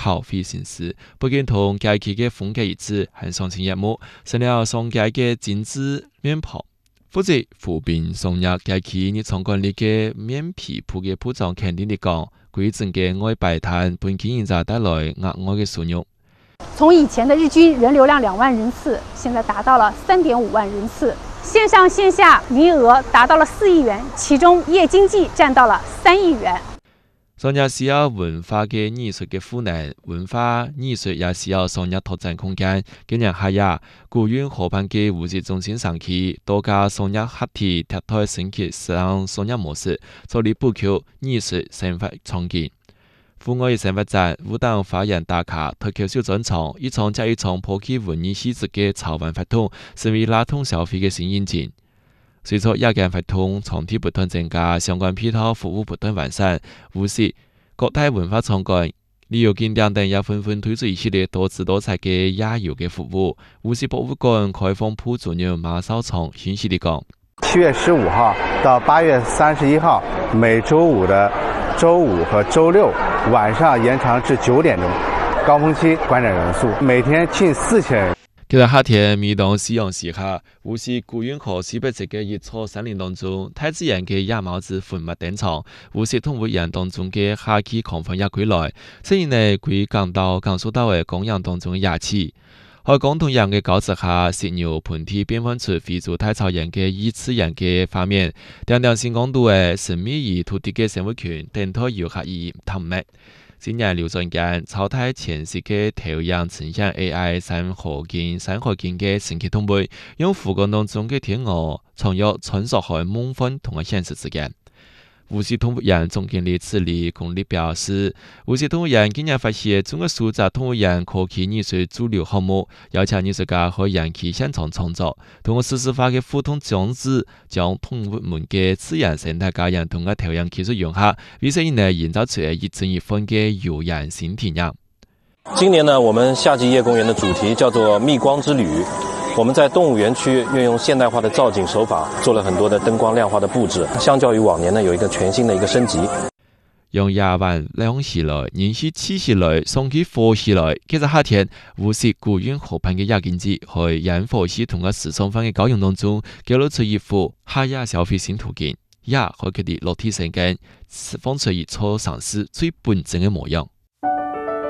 消費形式，不僅同假期嘅風格一致，還賞心悅目，成了上街嘅精緻面龐。負責湖邊上日假期日場館裏嘅面皮鋪嘅鋪張肯定地講，規整嘅外擺攤本經營者帶來額外嘅收入。 從以前的日均人流量2萬人次，現在達到了3.5萬人次，線上線下營業額達到了4億元，其中夜經濟佔到了3億元。 上日需要文化嘅藝術嘅賦能，文化藝術也需要上日拓展空間。今年夏日，古運河畔嘅會議中心上期，多家上日合體踢台升級上日模式，助力補強藝術生活創建。戶外生活展、武當花園打卡、脫口秀專場，一場接一場破開文藝氣質嘅潮玩活動，成為拉動消費嘅新引擎。隨着夜間活動場地不斷增加，相關配套服務不斷完善，無時各大文化場館、旅遊景點等也紛紛推出一系列多姿多彩嘅夜遊嘅服務。無錫博物館開放鋪主任馬少聰信息地講 ：7月15號到8月31號，每週5的週5和週6晚上延長至9點鐘，高峰期觀展人數每天近4000人。 其實夏天每當夕陽西下，無錫古運河西北側嘅一座山林當中，大自然嘅野貓子奮發登場。無錫動物園當中嘅夏季狂歡也歸來，雖然呢歸港到感受到嘅公園當中嘅野氣。喺廣東人嘅交織下，犀牛盆地變換出非洲大草原嘅異次元嘅畫面，點點新光度嘅神秘而土地嘅生物群，等待遊客以探秘。今年流傳間超大前時嘅投影呈現 AI 山河鏡嘅神奇動物，用湖光當中嘅天鵝穿越穿梭喺夢幻同埋現實之間。無錫動物園總經理池李功力表示，無錫動物園今年發現中國數隻動物園科技藝術主流項目，邀請藝術家去園區現場創作，通過實時化嘅互動裝置，將動物們嘅自然生態家人同個投影技術融合，為社員呢營造出一正一反嘅遊園新體驗。 今年呢，我們夏季夜公園的主題叫做蜜光之旅。我們在動物園區運用現代化的造景手法，做了很多的燈光亮化的佈置。相較於往年呢，有一個全新的一個升級。 用夜晚亮起來，燃起氣起來，送起火起來。其實夏天，無錫古運河畔嘅夜經濟，喺煙火系統嘅時尚化嘅交融當中，揭露出一幅夏夜消費新途徑，也可佢哋落地生根，放出一座城市最本真嘅模樣。